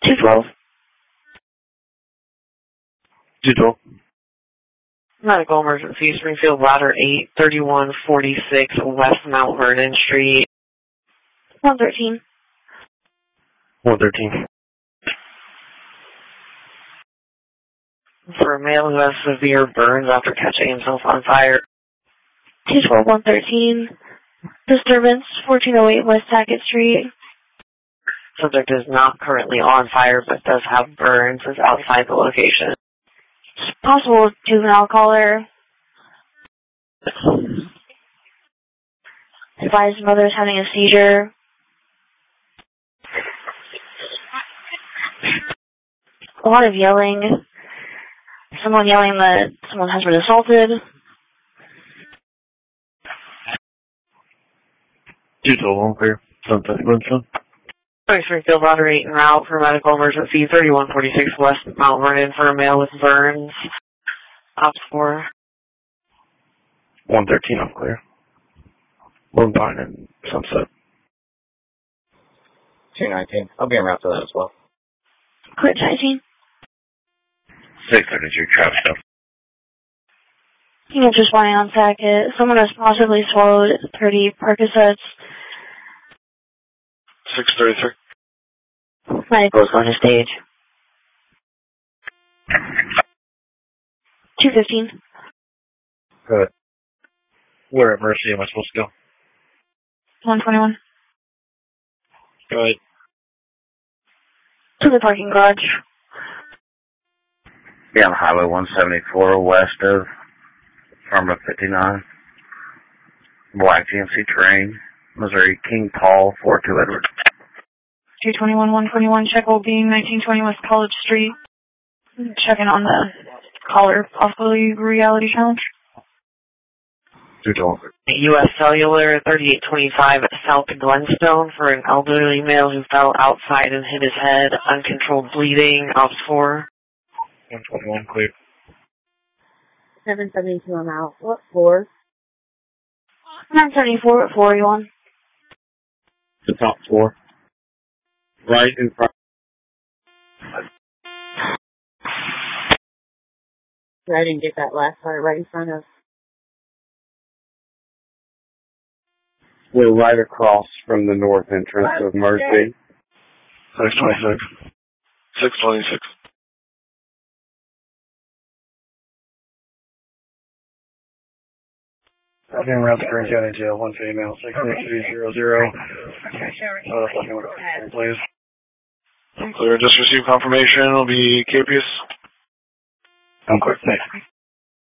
212. 212. Medical emergency, Springfield Ladder 8, 3146 West Mount Vernon Street. 113. 113. For a male who has severe burns after catching himself on fire. 212, 113. Disturbance, 1408 West Tackett Street. Subject is not currently on fire but does have burns, is outside the location. Possible juvenile caller. Advised mother is having a seizure. A lot of yelling. Someone yelling that someone has been assaulted. 212, clear. Sunset, Glenstone. Springfield Ladder 8 en route for medical emergency, 3146 West Mount Vernon for a male with burns. Ops 4. 113, I'm clear. Lone Pine and Sunset. 219. I'll be en route to that as well. Quit 19. 632, trap stuff. Unit responding on Tackett. Someone has possibly swallowed 30 Percocets. 633. Medical's going to stage. 215. Good. Where at Mercy am I supposed to go? 121. Good. To the parking garage. Yeah, on Highway 174 west of Farmville 59. Black GMC terrain. Missouri King Paul 42 Edward. 221, 121, check will be 1920 West College Street. Checking on the caller, possibly reality challenge. 212. U.S. Cellular 3825 South Glenstone for an elderly male who fell outside and hit his head. Uncontrolled bleeding. Ops 4. 121, clear. 772, I'm out. What floor? 974 at 481. The top floor. Right in front. I didn't get that last part right in front of. We're right across from the north entrance of Mercy. 626. 626. I've been around the Kern County Jail, one female, 66300. Please. I'm clear. Just received confirmation. It'll be KPS. I'm clear. Thanks.